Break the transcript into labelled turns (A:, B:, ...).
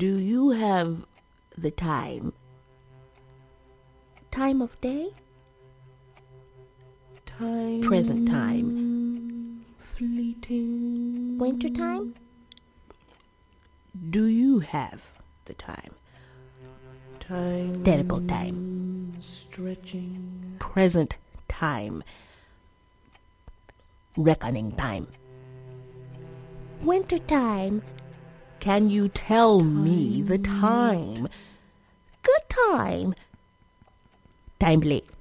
A: Do you have the time?
B: Time of day?
A: Time. Present time.
B: Fleeting. Winter time?
A: Do you have the time? Time.
B: Terrible time.
A: Stretching. Present time. Reckoning time.
B: Winter time.
A: Can you tell me the time?
B: Good time.
A: Timely.